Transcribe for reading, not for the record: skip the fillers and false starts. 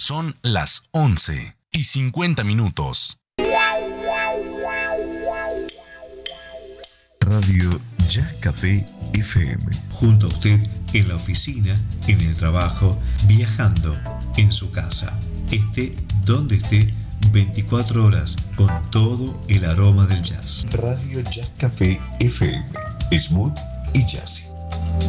Son las 11:50. Radio Jazz Café FM. Junto a usted en la oficina, en el trabajo, viajando, en su casa. Esté donde esté, 24 horas con todo el aroma del jazz. Radio Jazz Café FM. Smooth y jazzy.